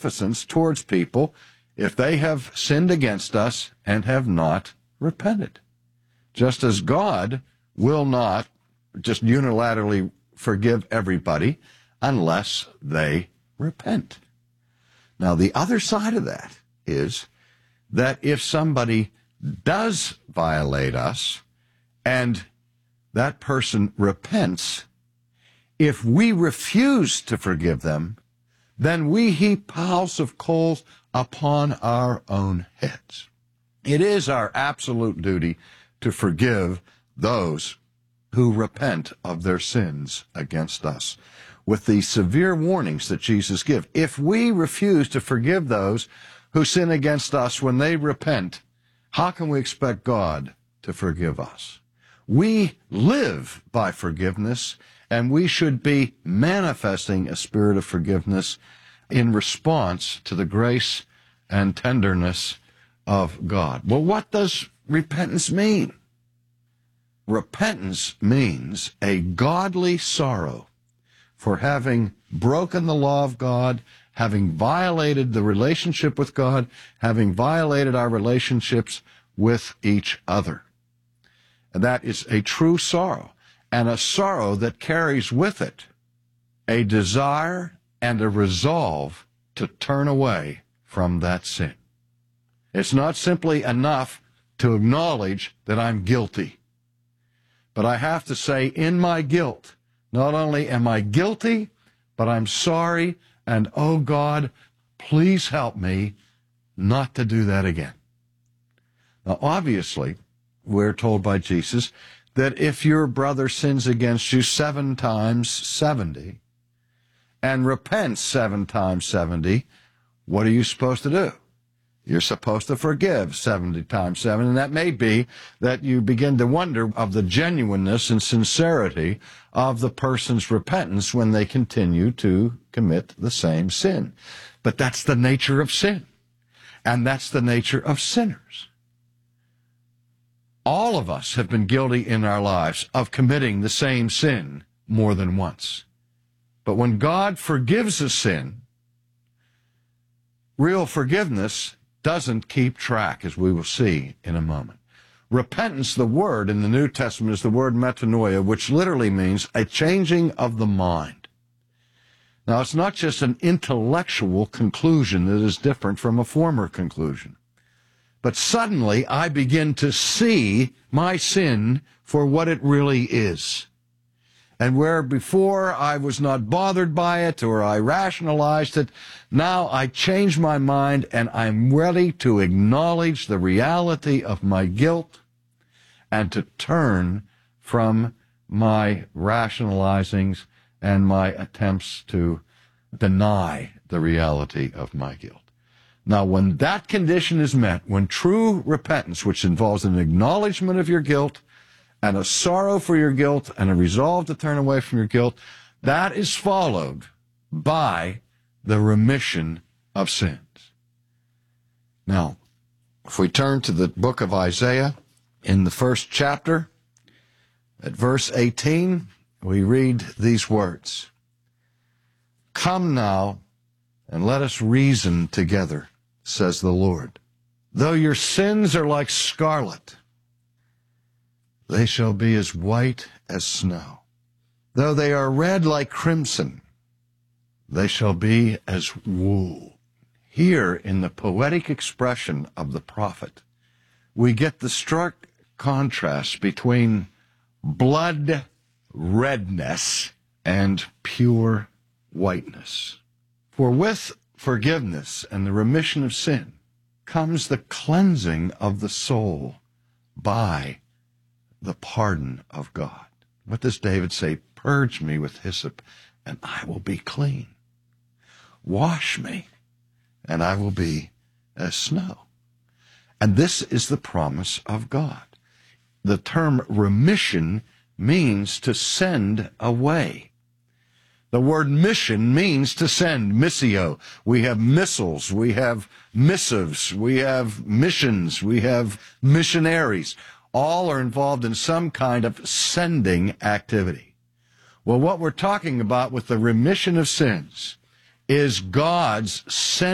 beneficence towards people if they have sinned against us and have not repented. Just as God will not just unilaterally forgive everybody unless they repent. Now, the other side of that is that if somebody does violate us and that person repents, if we refuse to forgive them, then we heap piles of coals upon our own heads. It is our absolute duty to forgive those who repent of their sins against us, with the severe warnings that Jesus gives. If we refuse to forgive those who sin against us when they repent, how can we expect God to forgive us? We live by forgiveness, and we should be manifesting a spirit of forgiveness in response to the grace and tenderness of God. Well, what does repentance mean? Repentance means a godly sorrow for having broken the law of God, having violated the relationship with God, having violated our relationships with each other. And that is a true sorrow, and a sorrow that carries with it a desire and a resolve to turn away from that sin. It's not simply enough to acknowledge that I'm guilty, but I have to say, in my guilt, not only am I guilty, but I'm sorry, and oh God, please help me not to do that again. Now, obviously, we're told by Jesus that if your brother sins against you 7 times 70 and repents 7 times 70, what are you supposed to do? You're supposed to forgive 70 times 7, and that may be that you begin to wonder of the genuineness and sincerity of the person's repentance when they continue to commit the same sin. But that's the nature of sin, and that's the nature of sinners. All of us have been guilty in our lives of committing the same sin more than once. But when God forgives a sin, real forgiveness doesn't keep track, as we will see in a moment. Repentance, the word in the New Testament, is the word metanoia, which literally means a changing of the mind. Now, it's not just an intellectual conclusion that is different from a former conclusion. But suddenly I begin to see my sin for what it really is. And where before I was not bothered by it or I rationalized it, now I change my mind and I'm ready to acknowledge the reality of my guilt and to turn from my rationalizings and my attempts to deny the reality of my guilt. Now, when that condition is met, when true repentance, which involves an acknowledgement of your guilt and a sorrow for your guilt and a resolve to turn away from your guilt, that is followed by the remission of sins. Now, if we turn to the book of Isaiah, in the 1st chapter, at verse 18, we read these words, "Come now, and let us reason together, says the Lord. Though your sins are like scarlet, they shall be as white as snow. Though they are red like crimson, they shall be as wool." Here, in the poetic expression of the prophet, we get the stark contrast between blood redness and pure whiteness. For with forgiveness and the remission of sin comes the cleansing of the soul by the pardon of God. What does David say? "Purge me with hyssop, and I will be clean. Wash me, and I will be as snow." And this is the promise of God. The term remission means to send away. The word mission means to send, missio. We have missiles, we have missives, we have missions, we have missionaries. All are involved in some kind of sending activity. Well, what we're talking about with the remission of sins is God's sending